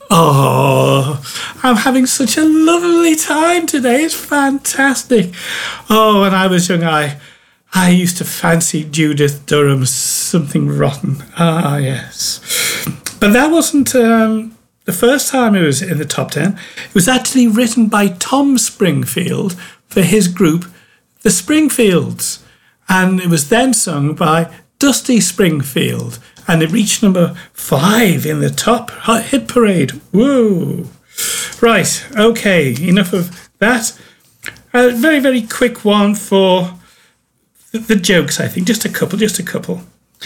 Oh, I'm having such a lovely time today. It's fantastic. Oh, when I was young, I used to fancy Judith Durham's Something Rotten. Ah, yes. But that wasn't the first time it was in the top 10. It was actually written by Tom Springfield for his group, The Springfields. And it was then sung by Dusty Springfield. And it reached number 5 in the top hit parade. Whoa. Right, okay, enough of that. A very, very quick one for the jokes, I think. Just a couple.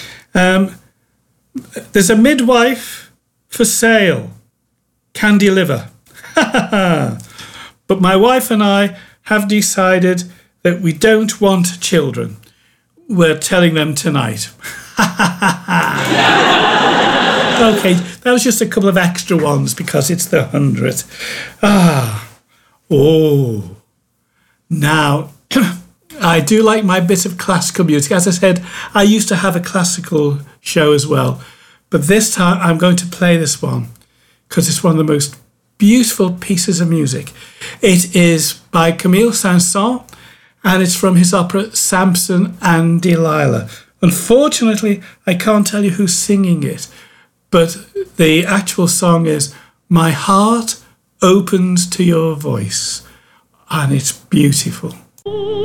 There's a midwife for sale. Can deliver. But my wife and I have decided that we don't want children. We're telling them tonight. Okay, that was just a couple of extra ones because it's the 100th. Now, I do like my bit of classical music. As I said, I used to have a classical show as well. But this time I'm going to play this one because it's one of the most beautiful pieces of music. It is by Camille Saint-Saëns and it's from his opera Samson and Delilah. Unfortunately, I can't tell you who's singing it, but the actual song is My Heart Opens to Your Voice, and it's beautiful.